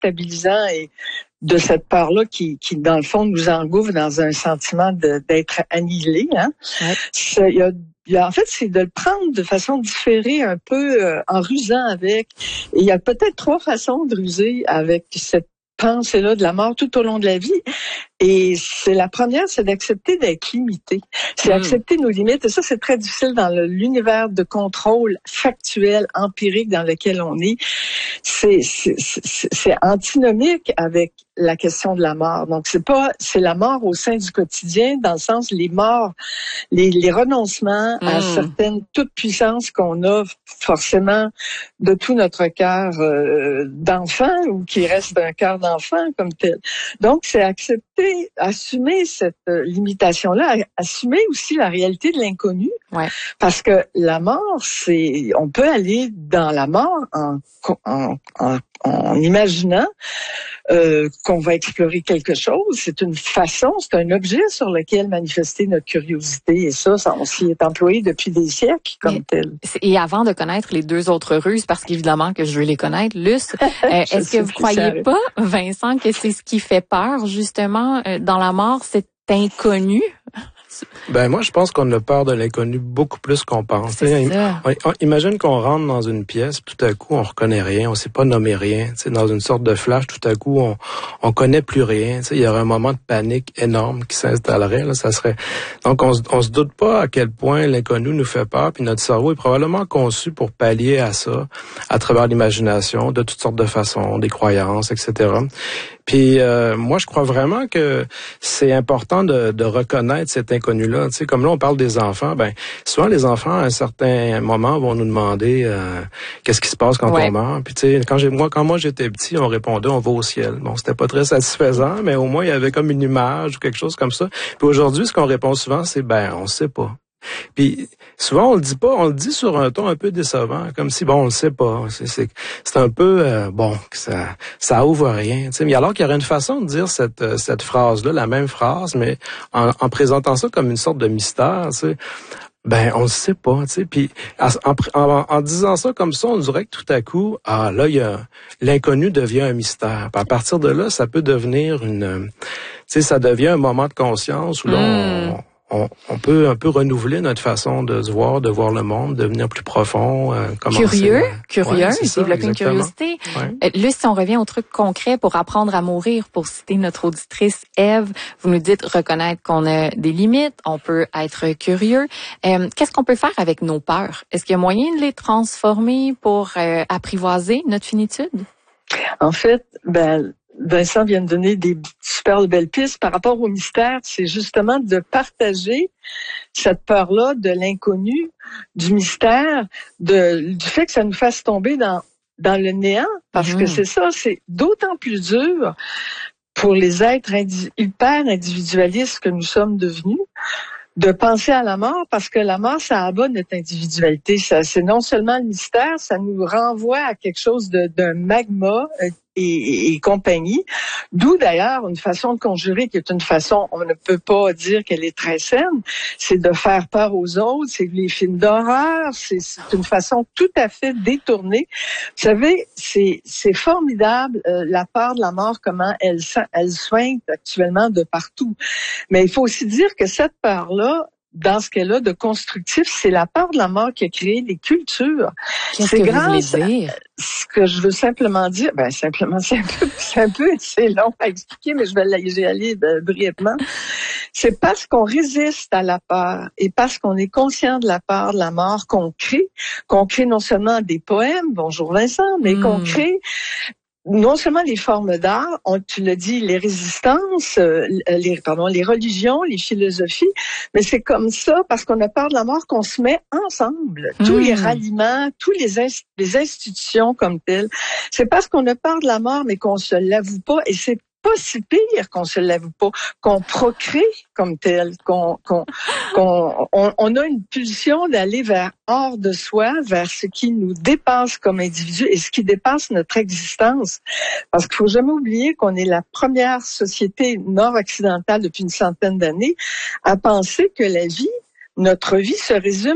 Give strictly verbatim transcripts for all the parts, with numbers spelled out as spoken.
déstabilisant et de cette peur-là qui, qui, dans le fond, nous engouffre dans un sentiment de, d'être annihilé. Hein? Ouais. C'est, il y a, il y a, en fait, c'est de le prendre de façon différée, un peu euh, en rusant avec. Et il y a peut-être trois façons de ruser avec cette pensée-là de la mort tout au long de la vie. Et c'est la première, c'est d'accepter d'être limité. C'est mmh. accepter nos limites. Et ça, c'est très difficile dans le, l'univers de contrôle factuel, empirique dans lequel on est. C'est, c'est, c'est, c'est antinomique avec la question de la mort. Donc, c'est pas, c'est la mort au sein du quotidien, dans le sens, les morts, les, les renoncements mmh. à certaines toute puissance qu'on a forcément de tout notre cœur euh, d'enfant ou qui reste un cœur d'enfant comme tel. Donc, c'est accepter, assumer cette euh, limitation-là, assumer aussi la réalité de l'inconnu. Ouais. Parce que la mort, c'est, on peut aller dans la mort en, en, en, en imaginant euh, qu'on va explorer quelque chose. C'est une façon, c'est un objet sur lequel manifester notre curiosité. Et ça, ça on s'y est employé depuis des siècles comme Mais, tel. Et avant de connaître les deux autres ruses, parce qu'évidemment que je veux les connaître, Luce, euh, est-ce que vous croyez pas, Vincent, que c'est ce qui fait peur, justement, euh, dans la mort, cet inconnu? Ben moi, je pense qu'on a peur de l'inconnu beaucoup plus qu'on pense. C'est ça. On, on, imagine qu'on rentre dans une pièce, tout à coup, on reconnaît rien, on sait pas nommer rien. T'sais, dans une sorte de flash, tout à coup, on on connaît plus rien. Il y aurait un moment de panique énorme qui s'installerait. Là, ça serait. Donc, on, on se doute pas à quel point l'inconnu nous fait peur. Puis notre cerveau est probablement conçu pour pallier à ça, à travers l'imagination, de toutes sortes de façons, des croyances, et cetera. Puis euh, moi, je crois vraiment que c'est important de, de reconnaître cet inconnu-là. Tu sais, comme là, on parle des enfants. Ben, souvent les enfants, à un certain moment, vont nous demander euh, qu'est-ce qui se passe quand ouais. on meurt. Puis tu sais, quand j'ai moi, quand moi j'étais petit, on répondait on va au ciel. Bon, c'était pas très satisfaisant, mais au moins il y avait comme une image ou quelque chose comme ça. Puis aujourd'hui, ce qu'on répond souvent, c'est ben, on sait pas. Puis souvent on le dit pas, on le dit sur un ton un peu décevant, comme si bon on le sait pas. C'est c'est, c'est un peu euh, bon ça ça ouvre rien. Tu sais, mais alors qu'il y aurait une façon de dire cette cette phrase là, la même phrase, mais en, en présentant ça comme une sorte de mystère. Tu sais. Ben on le sait pas, tu sais. Puis en, en, en disant ça comme ça, on dirait que tout à coup, ah là il y a l'inconnu devient un mystère. Puis à partir de là, ça peut devenir une, tu sais, ça devient un moment de conscience où là on, mm. On, on peut un peu renouveler notre façon de se voir, de voir le monde, devenir plus profond. Euh, curieux, curieux, ouais, développer une curiosité. Ouais. Euh, là, si on revient au truc concret pour apprendre à mourir, pour citer notre auditrice Ève, vous nous dites reconnaître qu'on a des limites, on peut être curieux. Euh, qu'est-ce qu'on peut faire avec nos peurs? Est-ce qu'il y a moyen de les transformer pour euh, apprivoiser notre finitude? En fait, ben... Vincent vient de donner des super belles pistes par rapport au mystère. C'est justement de partager cette peur-là de l'inconnu, du mystère, de, du fait que ça nous fasse tomber dans, dans le néant. Parce mmh. que c'est ça, c'est d'autant plus dur pour les êtres indi- hyper individualistes que nous sommes devenus de penser à la mort, parce que la mort, ça abat notre individualité. Ça, c'est non seulement le mystère, ça nous renvoie à quelque chose de, d'un magma et, et, et compagnie. D'où d'ailleurs une façon de conjurer qui est une façon, on ne peut pas dire qu'elle est très saine, c'est de faire peur aux autres, c'est les films d'horreur, c'est, c'est une façon tout à fait détournée. Vous savez, c'est, c'est formidable euh, la peur de la mort, comment elle, elle soigne actuellement de partout. Mais il faut aussi dire que cette peur-là, dans ce qu'elle a de constructif, c'est la peur de la mort qui a créé les cultures. Qu'est-ce c'est que grâce vous voulez dire? Ce que je veux simplement dire, ben simplement, c'est un peu, c'est un peu, c'est long à expliquer, mais je vais y aller brièvement. C'est parce qu'on résiste à la peur et parce qu'on est conscient de la peur de la mort qu'on crée, qu'on crée non seulement des poèmes, bonjour Vincent, mais mmh. qu'on crée non seulement les formes d'art, on, tu l'as dit, les résistances, euh, les, pardon, les religions, les philosophies, mais c'est comme ça, parce qu'on a peur de la mort, qu'on se met ensemble. Mmh. Tous les ralliements, tous les, inst- les institutions comme telles. C'est parce qu'on a peur de la mort, mais qu'on se l'avoue pas, et c'est pas si pire qu'on se l'avoue pas, qu'on procrée comme tel, qu'on, qu'on, qu'on on, on a une pulsion d'aller vers hors de soi, vers ce qui nous dépasse comme individu et ce qui dépasse notre existence. Parce qu'il faut jamais oublier qu'on est la première société nord-occidentale depuis une centaine d'années à penser que la vie, notre vie se résume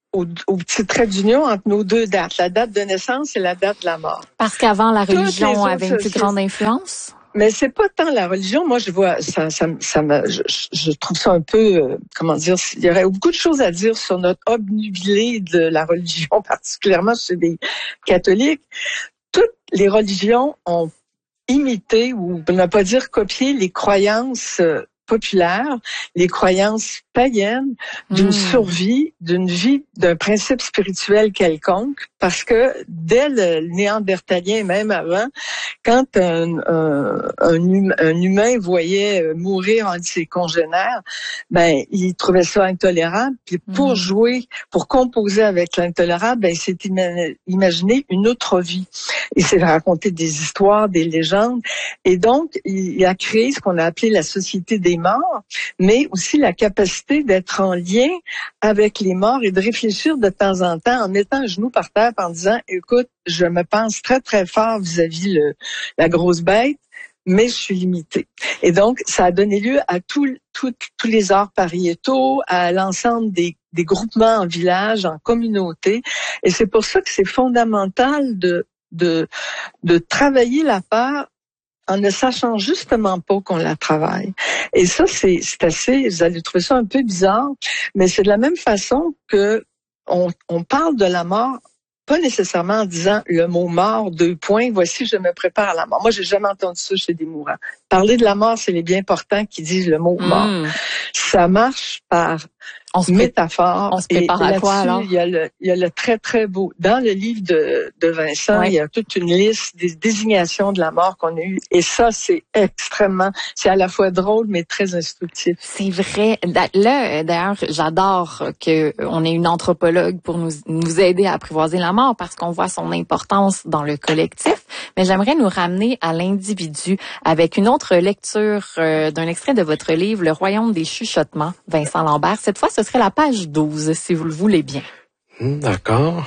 au, au petit trait d'union entre nos deux dates, la date de naissance et la date de la mort. Parce qu'avant, la religion avait une plus grande influence? Mais c'est pas tant la religion. Moi, je vois ça, ça, ça me, je, je trouve ça un peu, euh, comment dire, il y aurait beaucoup de choses à dire sur notre obnubilé de la religion, particulièrement chez les catholiques. Toutes les religions ont imité, ou ne pas dire copié, les croyances euh, populaires, les croyances païennes d'une mmh. survie, d'une vie, d'un principe spirituel quelconque, parce que dès le néandertalien, même avant, quand un, un, un, hum, un humain voyait mourir un de ses congénères, ben il trouvait ça intolérable. Puis pour mmh. jouer, pour composer avec l'intolérable, ben il s'est ima- imaginé une autre vie. Il s'est raconté des histoires, des légendes, et donc il a créé ce qu'on a appelé la société des morts, mais aussi la capacité d'être en lien avec les morts et de réfléchir de temps en temps en mettant un genou par terre en disant, écoute, je me pense très très fort vis-à-vis le, la grosse bête, mais je suis limitée. Et donc, ça a donné lieu à tout, tout, tous les arts pariétaux, à l'ensemble des, des groupements en village, en communauté. Et c'est pour ça que c'est fondamental de, de, de travailler la peur en ne sachant justement pas qu'on la travaille. Et ça, c'est, c'est assez, vous allez trouver ça un peu bizarre, mais c'est de la même façon que on, on parle de la mort, pas nécessairement en disant le mot mort, deux points, voici, je me prépare à la mort. Moi, j'ai jamais entendu ça chez des mourants. Parler de la mort, c'est les bien portants qui disent le mot mmh. mort. Ça marche par on se métaphore. On se prépare et à quoi, alors? Il y a le, il y a le très, très beau. Dans le livre de, de Vincent, ouais. il y a toute une liste des désignations de la mort qu'on a eues. Et ça, c'est extrêmement, c'est à la fois drôle, mais très instructif. C'est vrai. Là, d'ailleurs, j'adore qu'on ait une anthropologue pour nous, nous aider à apprivoiser la mort parce qu'on voit son importance dans le collectif. Mais j'aimerais nous ramener à l'individu avec une autre lecture euh, d'un extrait de votre livre, Le Royaume des chuchotements, Vincent Lambert. Cette fois, ce serait la page douze, si vous le voulez bien. Mmh, d'accord.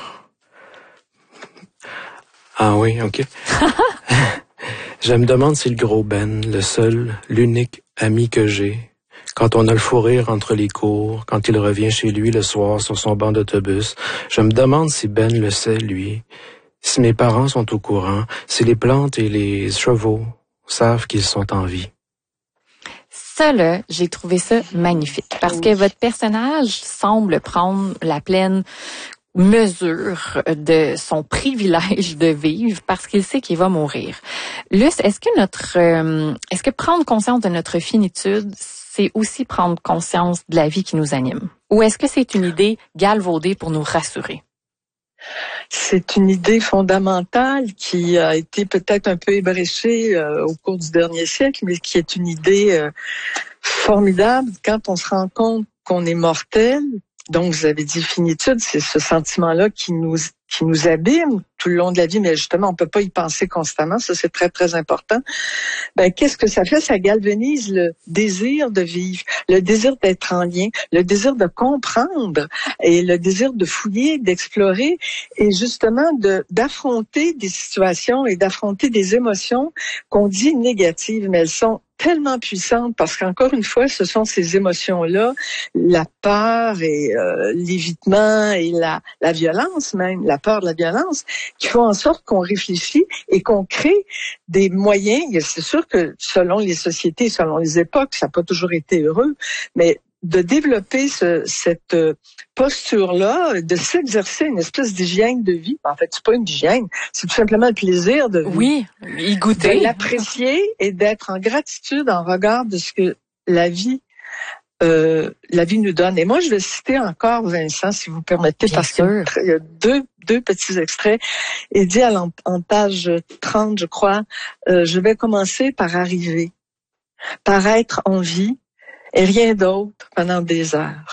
Ah oui, OK. Je me demande si le gros Ben, le seul, l'unique ami que j'ai, quand on a le fou rire entre les cours, quand il revient chez lui le soir sur son banc d'autobus, je me demande si Ben le sait, lui, si mes parents sont au courant, si les plantes et les chevaux savent qu'ils sont en vie. Ça, là, j'ai trouvé ça magnifique parce que votre personnage semble prendre la pleine mesure de son privilège de vivre parce qu'il sait qu'il va mourir. Luce, est-ce que notre, euh, est-ce que prendre conscience de notre finitude, c'est aussi prendre conscience de la vie qui nous anime? Ou est-ce que c'est une idée galvaudée pour nous rassurer? C'est une idée fondamentale qui a été peut-être un peu ébréchée euh, au cours du dernier siècle, mais qui est une idée euh, formidable quand on se rend compte qu'on est mortel. Donc, vous avez dit finitude, c'est ce sentiment-là qui nous qui nous abîme tout le long de la vie, mais justement, on peut pas y penser constamment. Ça, c'est très, très important. Ben, qu'est-ce que ça fait? Ça galvanise le désir de vivre, le désir d'être en lien, le désir de comprendre et le désir de fouiller, d'explorer et justement de d'affronter des situations et d'affronter des émotions qu'on dit négatives, mais elles sont tellement puissantes parce qu'encore une fois, ce sont ces émotions-là, la peur et euh, l'évitement et la, la violence même, la peur de la violence, qui font en sorte qu'on réfléchit et qu'on crée des moyens. C'est sûr que selon les sociétés, selon les époques, ça n'a pas toujours été heureux, mais de développer ce, cette posture-là, de s'exercer une espèce d'hygiène de vie. En fait, c'est pas une hygiène, c'est tout simplement le plaisir de vivre. Oui, y goûter. De l'apprécier et d'être en gratitude en regard de ce que la vie euh, la vie nous donne. Et moi, je vais citer encore Vincent, si vous permettez, Bien parce sûr. qu'il y a deux, deux petits extraits. Il dit à l'en, en page trente, je crois, euh, je vais commencer par arriver, par être en vie, et rien d'autre pendant des heures.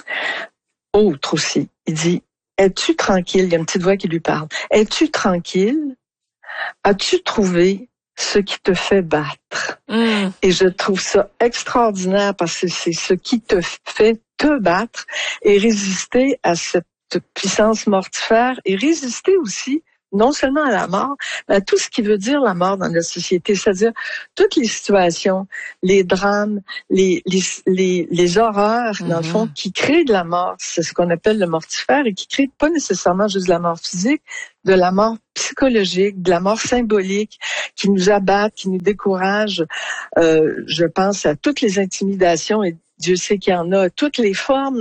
Autre aussi, il dit, es-tu tranquille? Il y a une petite voix qui lui parle. Es-tu tranquille? As-tu trouvé ce qui te fait battre? Mm. Et je trouve ça extraordinaire parce que c'est ce qui te fait te battre et résister à cette puissance mortifère et résister aussi non seulement à la mort, mais à tout ce qui veut dire la mort dans notre société, c'est-à-dire toutes les situations, les drames, les les les, les horreurs, mm-hmm. dans le fond, qui créent de la mort. C'est ce qu'on appelle le mortifère et qui crée pas nécessairement juste de la mort physique, de la mort psychologique, de la mort symbolique, qui nous abattent, qui nous découragent. Euh, je pense à toutes les intimidations et Dieu sait qu'il y en a, toutes les formes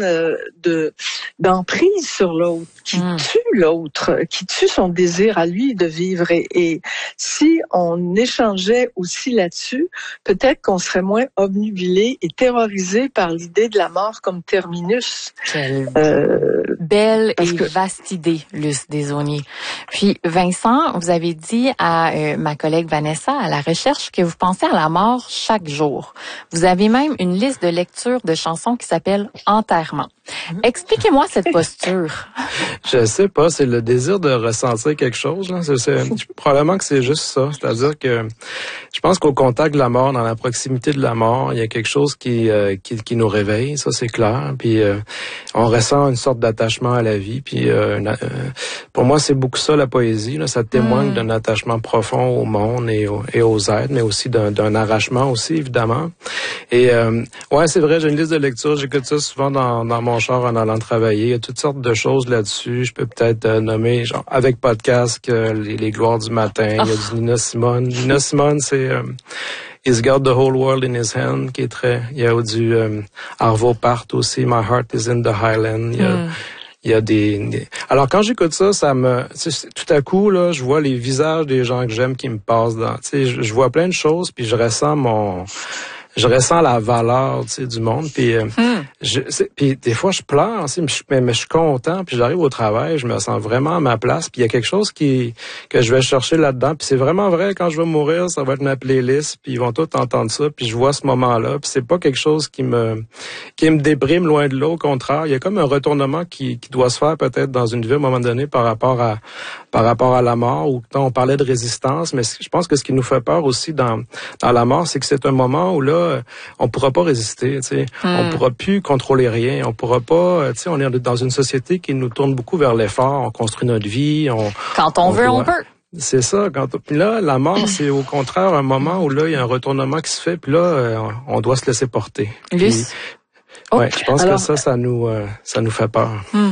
de d'emprise sur l'autre, qui mmh. tue l'autre, qui tue son désir à lui de vivre. Et, et si on échangeait aussi là-dessus, peut-être qu'on serait moins obnubilé et terrorisé par l'idée de la mort comme terminus. Quelle euh, belle et que... vaste idée, Luce Desaulniers. Puis Vincent, vous avez dit à euh, ma collègue Vanessa à la recherche que vous pensez à la mort chaque jour. Vous avez même une liste de lectures de chansons qui s'appelle Enterrement. Expliquez-moi cette posture. Je sais pas, c'est le désir de ressentir quelque chose. Là. C'est, c'est, probablement que c'est juste ça. C'est-à-dire que je pense qu'au contact de la mort, dans la proximité de la mort, il y a quelque chose qui euh, qui, qui nous réveille, ça c'est clair. Puis euh, on ressent une sorte d'attachement à la vie. Puis euh, euh, pour moi, c'est beaucoup ça la poésie. Là. Ça témoigne mm. d'un attachement profond au monde et, au, et aux êtres, mais aussi d'un, d'un arrachement aussi, évidemment. Et euh, ouais, c'est vrai, j'ai une liste de lecture. J'écoute ça souvent dans, dans mon char en allant travailler. Il y a toutes sortes de choses là-dessus. Je peux peut-être euh, nommer, genre, avec podcast, euh, les, les gloires du matin. Oh. Il y a du Nina Simone. Nina Simone, c'est euh, He's Got the Whole World in His Hand, qui est très... Il y a du euh, Arvo Part aussi, My Heart is in the Highland. Il y a, mm. il y a des, des... Alors, quand j'écoute ça, ça me... Tout à coup, là, je vois les visages des gens que j'aime qui me passent dans... Tu sais, je, je vois plein de choses, puis je ressens mon... Je ressens la valeur, tu sais, du monde. Puis, euh, hmm. je, puis des fois, je pleure, tu sais, mais, mais, mais je suis content. Puis j'arrive au travail, je me sens vraiment à ma place. Puis il y a quelque chose qui que je vais chercher là-dedans. Puis c'est vraiment vrai, quand je vais mourir, ça va être ma playlist. Puis ils vont tous entendre ça. Puis je vois ce moment-là. Puis c'est pas quelque chose qui me qui me déprime loin de là. Au contraire, il y a comme un retournement qui, qui doit se faire peut-être dans une vie à un moment donné par rapport à par rapport à la mort. Ou quand on parlait de résistance, mais je pense que ce qui nous fait peur aussi dans dans la mort, c'est que c'est un moment où là on pourra pas résister, tu sais. Mm. On pourra plus contrôler rien. On pourra pas, tu sais, on est dans une société qui nous tourne beaucoup vers l'effort. On construit notre vie. On, quand on, on veut, doit... on peut. C'est ça. Quand puis là, la mort, c'est au contraire un moment où là, il y a un retournement qui se fait. Puis là, on doit se laisser porter. Luce. Puis, ouais, je pense Alors... que ça, ça nous, euh, ça nous fait peur. Mm.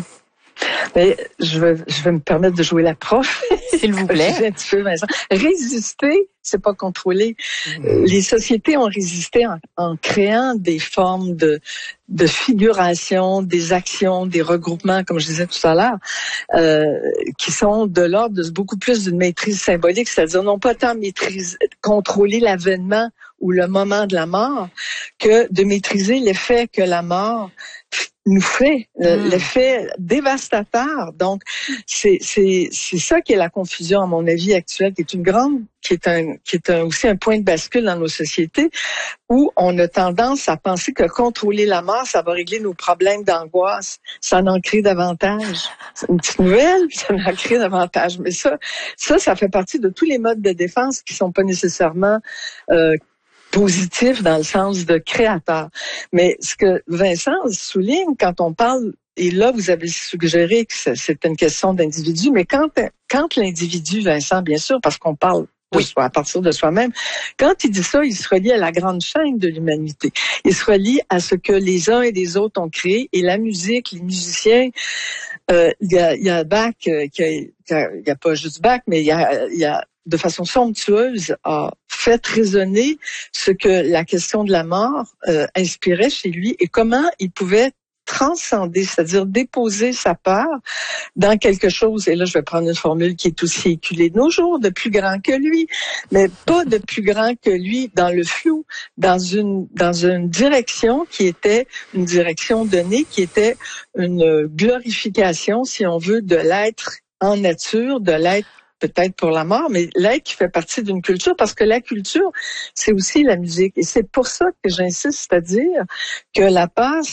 Mais je vais, je vais me permettre de jouer la prof. S'il vous plaît. Un petit peu, Vincent. Résister, c'est pas contrôler. Mmh. Les sociétés ont résisté en, en créant des formes de, de figuration, des actions, des regroupements, comme je disais tout à l'heure, euh, qui sont de l'ordre de beaucoup plus d'une maîtrise symbolique, c'est-à-dire non pas tant maîtriser, contrôler l'avènement ou le moment de la mort, que de maîtriser l'effet que la mort nous fait, mmh. l'effet dévastateur. Donc, c'est, c'est, c'est ça qui est la confusion, à mon avis, actuelle, qui est une grande, qui est un, qui est un, aussi un point de bascule dans nos sociétés, où on a tendance à penser que contrôler la mort, ça va régler nos problèmes d'angoisse. Ça en crée davantage. C'est une petite nouvelle, ça en crée davantage. Mais ça, ça, ça fait partie de tous les modes de défense qui sont pas nécessairement, euh, positif dans le sens de créateur. Mais ce que Vincent souligne quand on parle, et là vous avez suggéré que c'est une question d'individu, mais quand quand l'individu, Vincent, bien sûr, parce qu'on parle de oui. soi, à partir de soi-même, quand il dit ça, il se relie à la grande chaîne de l'humanité. Il se relie à ce que les uns et les autres ont créé, et la musique, les musiciens, euh, il y a, il y a Bach, euh, qui a, il y a pas juste Bach, mais il y a, il y a de façon somptueuse, a fait résonner ce que la question de la mort euh, inspirait chez lui et comment il pouvait transcender, c'est-à-dire déposer sa peur dans quelque chose, et là je vais prendre une formule qui est aussi éculée de nos jours, de plus grand que lui, mais pas de plus grand que lui dans le flou, dans une dans une direction qui était une direction donnée, qui était une glorification, si on veut, de l'être en nature, de l'être peut-être pour la mort, mais l'être qui fait partie d'une culture, parce que la culture, c'est aussi la musique. Et c'est pour ça que j'insiste à dire que la peur, c'est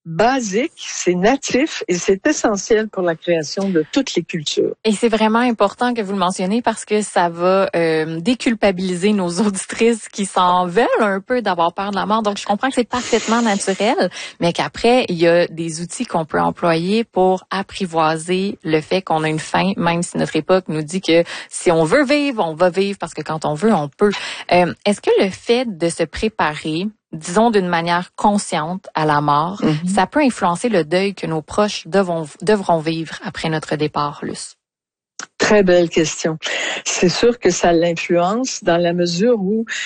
basique, c'est natif et c'est essentiel pour la création de toutes les cultures. Et c'est vraiment important que vous le mentionnez parce que ça va euh, déculpabiliser nos auditrices qui s'en veulent un peu d'avoir peur de la mort. Donc, je comprends que c'est parfaitement naturel, mais qu'après, il y a des outils qu'on peut employer pour apprivoiser le fait qu'on a une fin, même si notre époque nous dit que si on veut vivre, on va vivre parce que quand on veut, on peut. Euh, est-ce que le fait de se préparer, disons d'une manière consciente à la mort, mm-hmm. ça peut influencer le deuil que nos proches devront, devront vivre après notre départ, Luce? Très belle question. C'est sûr que ça l'influence dans la mesure où